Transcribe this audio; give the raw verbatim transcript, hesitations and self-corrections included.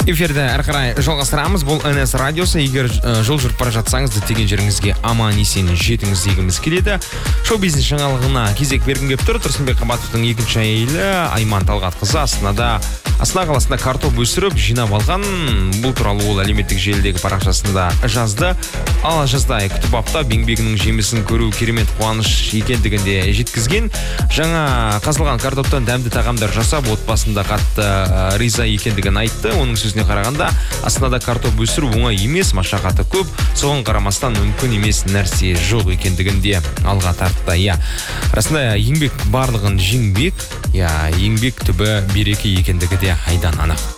Эфирді әрі қарай жалғастырамыз. Бұл эн эс радиосы. Егер жол жүріп бара жатсаңыз, діттеген жеріңізге аман есен жетіңіз дегіміз келеді. Шоу-бизнес жаңалығына кезек бергім келіп тұр. Тұрсынбек Қабатовтың екінші әйелі Айман Талғатқызы Астанада Астана қаласында картоп өсіріп жинап алған. Бұл туралы ол әлеуметтік желідегі парақшасында жазды. Ал жаздай күтіп баптап еңбегінің жемісін көру керемет қуаныш екендігінде жеткізген. Жаңа қазылған картоптан дәмді тағамдар жасап, отбасында қатты риза екендігін айтты. Оның сөзіне қарағанда, Астанада картоп өсіру оңай емес, машақаты көп, соған қарамастан мүмкін емес нәрсе жоқ екендігінде алға тартты. Я, расында еңбек барлығын жеңбек, я, еңбек түбі береке екендігі де айдан анық.